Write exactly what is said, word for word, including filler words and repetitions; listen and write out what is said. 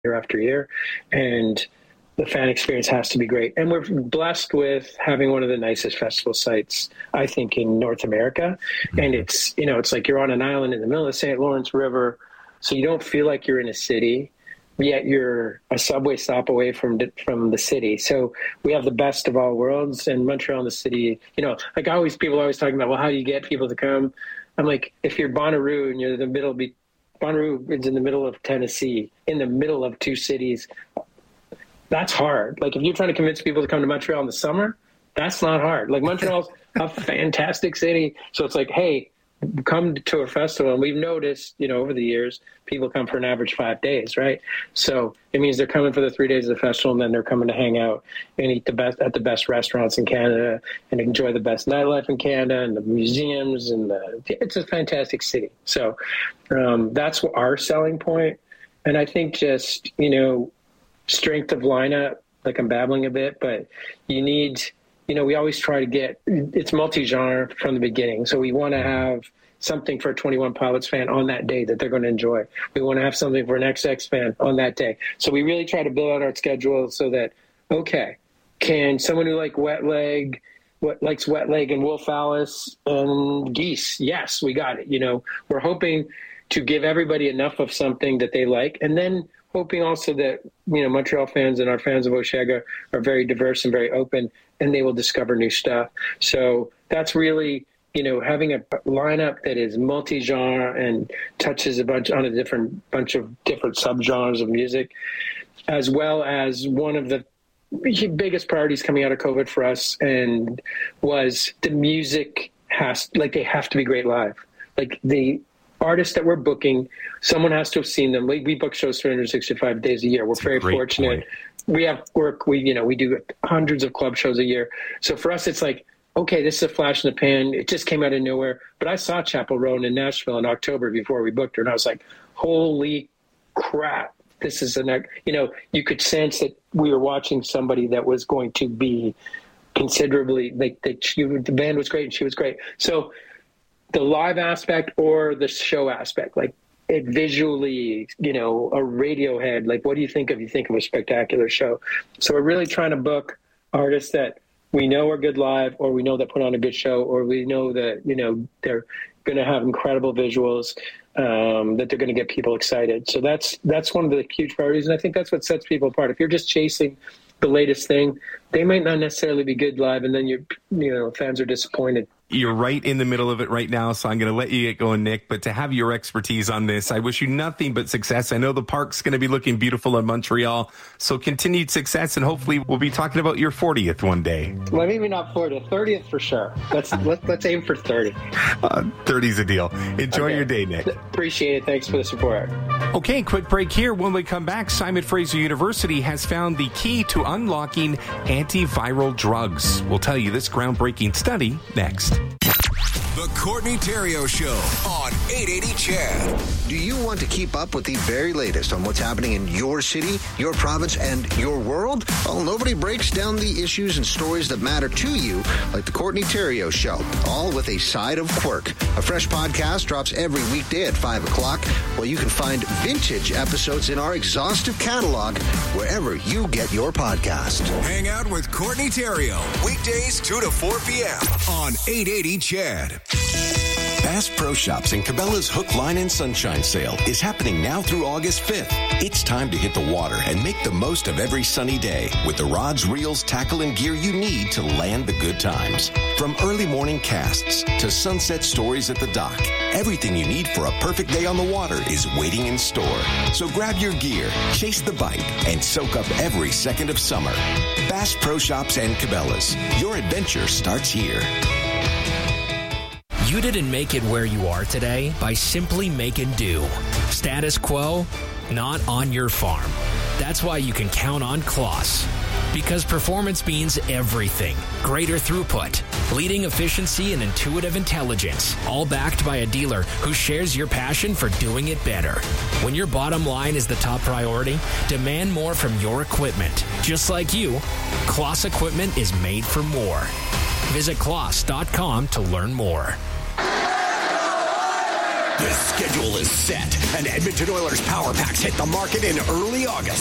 year after year. And the fan experience has to be great. And we're blessed with having one of the nicest festival sites, I think, in North America. Mm-hmm. And it's, you know, it's like you're on an island in the middle of the Saint Lawrence River, so you don't feel like you're in a city, yet you're a subway stop away from the, from the city. So we have the best of all worlds, and Montreal and the city, you know, like always, people are always talking about, well, how do you get people to come? I'm like, if you're Bonnaroo and you're in the middle, be, Bonnaroo is in the middle of Tennessee, in the middle of two cities, that's hard. Like if you're trying to convince people to come to Montreal in the summer, that's not hard. Like Montreal's a fantastic city. So it's like, hey, come to a festival. And we've noticed, you know, over the years, people come for an average five days, right? So it means they're coming for the three days of the festival, and then they're coming to hang out and eat the best at the best restaurants in Canada and enjoy the best nightlife in Canada and the museums. And the, it's a fantastic city. So um, that's our selling point. And I think just, you know, strength of lineup, like I'm babbling a bit, but you need, you know, we always try to get, it's multi-genre from the beginning. So we want to have something for a twenty-one Pilots fan on that day that they're going to enjoy. We want to have something for an X X fan on that day. So we really try to build out our schedule so that, okay, can someone who like Wet Leg, what likes Wet Leg and Wolf Alice and Geese? Yes, we got it. You know, we're hoping to give everybody enough of something that they like, and then hoping also that, you know, Montreal fans and our fans of Osheaga are very diverse and very open, and they will discover new stuff. So that's really, you know, having a lineup that is multi-genre and touches a bunch on a different bunch of different subgenres of music, as well as one of the biggest priorities coming out of COVID for us, and was the music has, like, they have to be great live. Like the artists that we're booking, someone has to have seen them. We, we book shows three hundred sixty-five days a year. We're That's very fortunate. Point. We have work. We, you know, we do hundreds of club shows a year. So for us, it's like, okay, this is a flash in the pan. It just came out of nowhere. But I saw Chappell Roan in Nashville in October before we booked her, and I was like, holy crap. This is an, you know, you could sense that we were watching somebody that was going to be considerably, like, that she, the band was great and she was great. So the live aspect or the show aspect, like it visually, you know, a Radiohead, like what do you think of, you think of a spectacular show? So we're really trying to book artists that we know are good live, or we know that put on a good show, or we know that, you know, they're going to have incredible visuals, um, that they're going to get people excited. So that's, that's one of the huge priorities. And I think that's what sets people apart. If you're just chasing the latest thing, they might not necessarily be good live, and then your, you know, fans are disappointed. You're right in the middle of it right now, so I'm going to let you get going, Nick. But to have your expertise on this, I wish you nothing but success. I know the park's going to be looking beautiful in Montreal, so continued success, and hopefully we'll be talking about your fortieth one day. Well, maybe not fortieth, thirtieth for sure. Let's let, let's aim for thirty. Uh, thirty's a deal. Enjoy okay. your day, Nick. Appreciate it. Thanks for the support. Okay, quick break here. When we come back, Simon Fraser University has found the key to unlocking antiviral drugs. We'll tell you this groundbreaking study next. The Courtney Theriault Show on eight eighty C H E D. Do you want to keep up with the very latest on what's happening in your city, your province, and your world? Well, nobody breaks down the issues and stories that matter to you like The Courtney Theriault Show, all with a side of quirk. A fresh podcast drops every weekday at five o'clock, where you can find vintage episodes in our exhaustive catalog wherever you get your podcast. Hang out with Courtney Theriault, weekdays two to four p.m. on eight eighty C H E D. Bass Pro Shops and Cabela's Hook, Line, and Sunshine Sale is happening now through August fifth. It's time to hit the water and make the most of every sunny day with the rods, reels, tackle, and gear you need to land the good times. From early morning casts to sunset stories at the dock, everything you need for a perfect day on the water is waiting in store. So grab your gear, chase the bite, and soak up every second of summer. Bass Pro Shops and Cabela's. Your adventure starts here. You didn't make it where you are today by simply making do. Status quo, not on your farm. That's why you can count on Kloss. Because performance means everything. Greater throughput, leading efficiency, and intuitive intelligence. All backed by a dealer who shares your passion for doing it better. When your bottom line is the top priority, demand more from your equipment. Just like you, Kloss equipment is made for more. Visit kloss dot com to learn more. The schedule is set, and Edmonton Oilers Power Packs hit the market in early August.